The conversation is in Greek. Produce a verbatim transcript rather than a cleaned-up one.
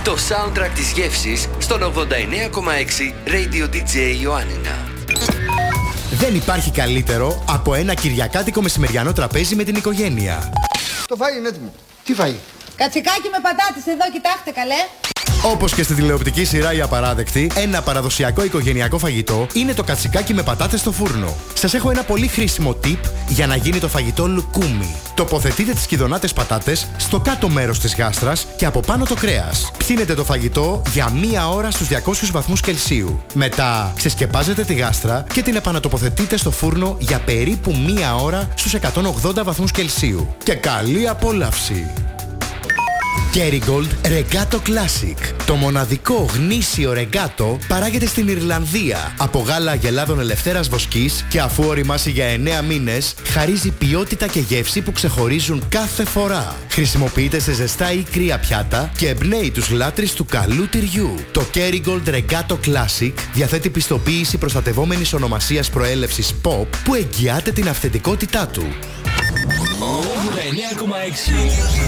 Το soundtrack της γεύσης στον ογδόντα εννέα κόμμα έξι Radio ντι τζέι Ιωάννινα. Δεν υπάρχει καλύτερο από ένα κυριακάτικο μεσημεριανό τραπέζι με την οικογένεια. Το φαΐ είναι έτοιμο. Τι φαΐ? Κατσικάκι με πατάτες εδώ, κοιτάξτε καλέ. Όπως και στη τηλεοπτική σειρά Η Απαράδεκτη, ένα παραδοσιακό οικογενειακό φαγητό είναι το κατσικάκι με πατάτες στο φούρνο. Σας έχω ένα πολύ χρήσιμο tip για να γίνει το φαγητό λουκούμι. Τοποθετείτε τις κηδωνάτες πατάτες στο κάτω μέρος της γάστρας και από πάνω το κρέας. Ψήνετε το φαγητό για μία ώρα στους διακόσιους βαθμούς Κελσίου. Μετά ξεσκεπάζετε τη γάστρα και την επανατοποθετείτε στο φούρνο για περίπου μία ώρα στους εκατόν ογδόντα βαθμούς Κελσίου. Και καλή απόλαυση! Kerrygold Regato Classic. Το μοναδικό γνήσιο ρεγκάτο παράγεται στην Ιρλανδία από γάλα αγελάδων ελευθέρας βοσκής και αφού οριμάσει για εννέα μήνες, χαρίζει ποιότητα και γεύση που ξεχωρίζουν κάθε φορά. Χρησιμοποιείται σε ζεστά ή κρύα πιάτα και εμπνέει τους λάτρεις του καλού τυριού. Το Kerrygold Regato Classic διαθέτει πιστοποίηση προστατευόμενης ονομασίας προέλευσης Pop που εγγυάται την αυθεντικότητά του. ογδόντα εννέα κόμμα έξι